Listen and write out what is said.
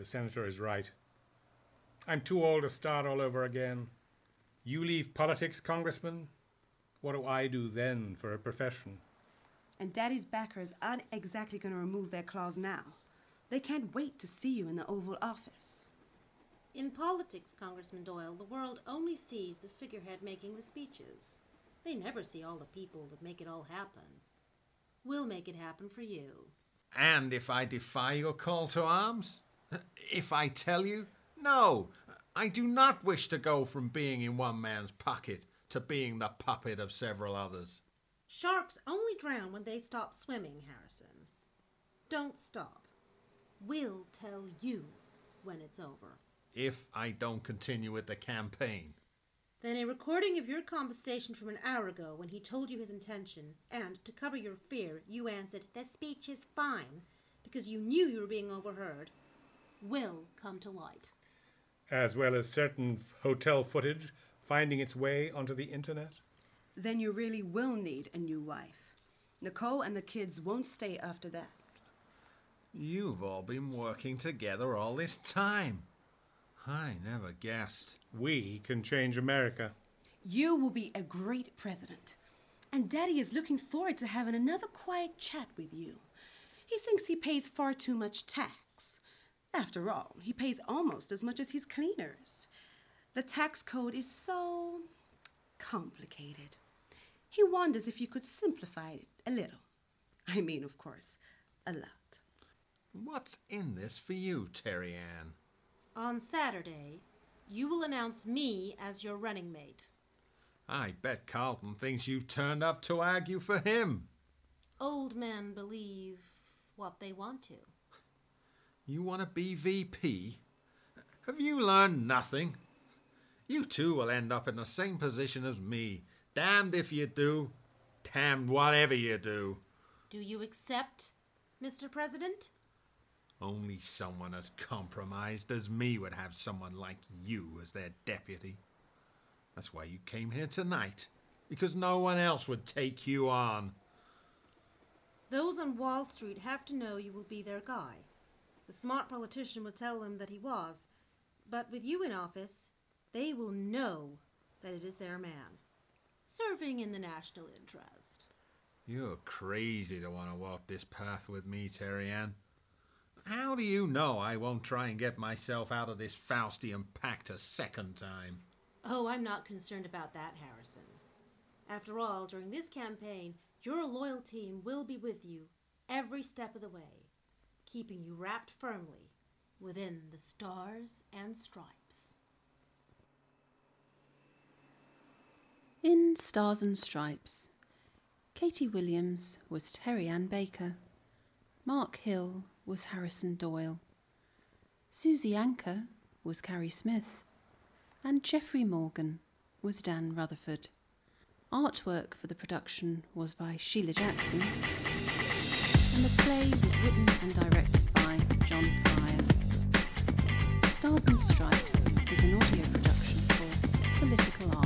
the senator is right. I'm too old to start all over again. You leave politics, Congressman? What do I do then for a profession? And Daddy's backers aren't exactly going to remove their claws now. They can't wait to see you in the Oval Office. In politics, Congressman Doyle, the world only sees the figurehead making the speeches. They never see all the people that make it all happen. We'll make it happen for you. And if I defy your call to arms? If I tell you, no, I do not wish to go from being in one man's pocket to being the puppet of several others. Sharks only drown when they stop swimming, Harrison. Don't stop. We'll tell you when it's over. If I don't continue with the campaign. Then a recording of your conversation from an hour ago when he told you his intention, and to cover your fear, you answered, "The speech is fine," because you knew you were being overheard, will come to light. As well as certain hotel footage finding its way onto the internet? Then you really will need a new wife. Nicole and the kids won't stay after that. You've all been working together all this time. I never guessed. We can change America. You will be a great president. And Daddy is looking forward to having another quiet chat with you. He thinks he pays far too much tax. After all, he pays almost as much as his cleaners. The tax code is so complicated. He wonders if you could simplify it a little. I mean, of course, a lot. What's in this for you, Terry Ann? On Saturday, you will announce me as your running mate. I bet Carlton thinks you've turned up to argue for him. Old men believe what they want to. You want to be VP? Have you learned nothing? You too will end up in the same position as me. Damned if you do, damned whatever you do. Do you accept, Mr. President? Only someone as compromised as me would have someone like you as their deputy. That's why you came here tonight, because no one else would take you on. Those on Wall Street have to know you will be their guy. The smart politician will tell them that he was, but with you in office, they will know that it is their man, serving in the national interest. You're crazy to want to walk this path with me, Terry Ann. How do you know I won't try and get myself out of this Faustian pact a second time? Oh, I'm not concerned about that, Harrison. After all, during this campaign, your loyal team will be with you every step of the way, keeping you wrapped firmly within the stars and stripes. In Stars and Stripes, Katie Williams was Terry Ann Baker. Mark Hill was Harrison Doyle. Susie Anker was Carrie Smith. And Jeffrey Morgan was Dan Rutherford. Artwork for the production was by Sheila Jackson. And the play was written and directed by John Fryer. Stars and Stripes is an audio production for Political Art.